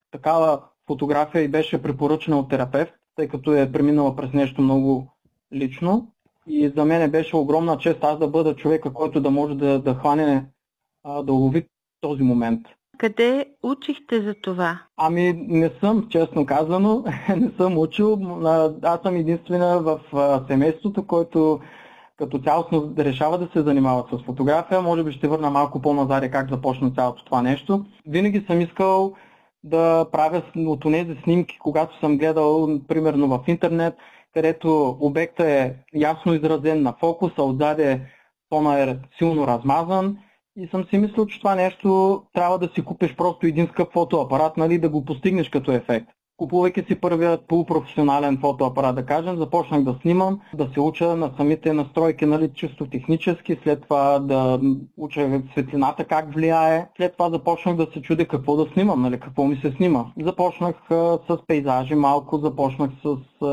такава фотография и беше препоръчена от терапевт, тъй като е преминала през нещо много лично. И за мен беше огромна чест аз да бъда човека, който да може да хване, да улови този момент. Къде учихте за това? Ами не съм, честно казано, не съм учил. Аз съм единствена в семейството, който като цялостно решава да се занимава с фотография. Може би ще върна малко по-назаде как започна цялото това нещо. Винаги съм искал да правя от тези снимки, когато съм гледал, примерно в интернет, където обектът е ясно изразен на фокуса, отзаде фона е силно размазан. И съм си мислил, че това нещо трябва да си купиш просто един скъп фотоапарат, нали, да го постигнеш като ефект. Купувайки си първият полупрофесионален фотоапарат, да кажем, започнах да снимам, да се уча на самите настройки, нали, чисто технически, след това да уча светлината как влияе, след това започнах да се чудя какво да снимам, нали, какво ми се снима. Започнах с пейзажи малко, започнах с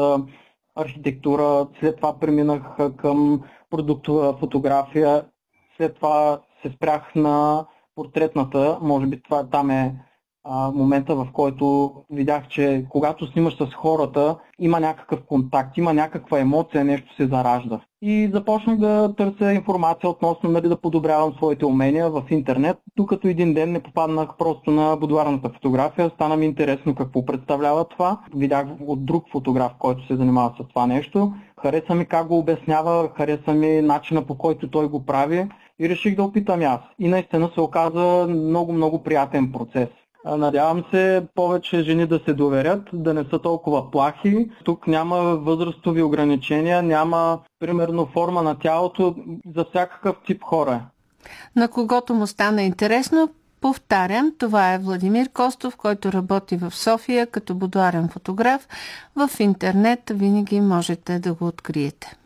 архитектура, след това преминах към продуктова фотография, след това се спрях на портретната, може би това там е момента, в който видях, че когато снимаш с хората, има някакъв контакт, има някаква емоция, нещо се заражда. И започнах да търся информация относно, нали, да подобрявам своите умения в интернет, докато един ден не попаднах просто на будуарната фотография. Стана ми интересно какво представлява това. Видях от друг фотограф, който се занимава с това нещо. Хареса ми как го обяснява, хареса ми начина, по който той го прави и реших да опитам аз. И наистина се оказа много приятен процес. Надявам се повече жени да се доверят, да не са толкова плахи. Тук няма възрастови ограничения, няма примерно форма на тялото, за всякакъв тип хора. На когото му стана интересно, повтарям, това е Владимир Костов, който работи в София като будуарен фотограф. В интернет винаги можете да го откриете.